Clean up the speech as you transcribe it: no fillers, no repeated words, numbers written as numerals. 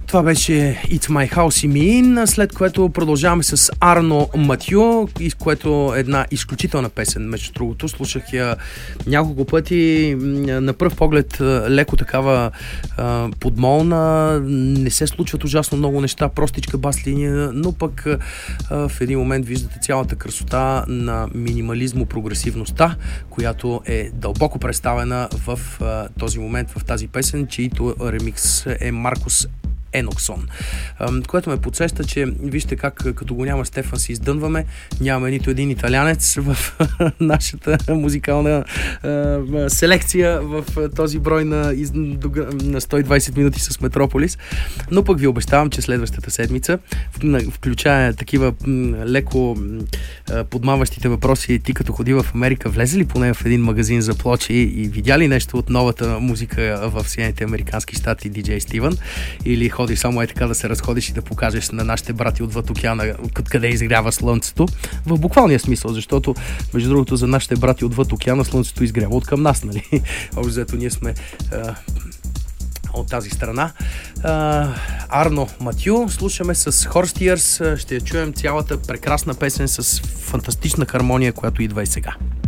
Това беше It's My House in Me In, след което продължаваме с Арно Матю, което е една изключителна песен, между другото. Слушах я няколко пъти, на пръв поглед леко такава подмолна, не се случват ужасно много неща, простичка бас линия, но пък в един момент виждате цялата красота на минимализмо-прогресивността, която е дълбоко представена в този момент, в тази песен, чието ремикс е Маркус Еноксон, което ме подсеща, че вижте как като го няма Стефан се издънваме, нямаме нито един италянец в нашата музикална селекция в този брой на 120 минути с Метрополис, но пък ви обещавам, че следващата седмица, включая такива леко подмаващите въпроси, ти като ходи в Америка, влезе ли поне в един магазин за плочи и видя ли нещо от новата музика в Съединените американски щати, диджей Стивън, или ходиш само така да се разходиш и да покажеш на нашите брати отвъд океана къде изгрява слънцето. В буквалния смисъл, защото между другото за нашите брати отвъд океана слънцето изгрява от към нас, нали? Общо ние сме от тази страна. Арно Матю слушаме с Horse Tears. Ще я чуем цялата прекрасна песен с фантастична хармония, която идва и сега.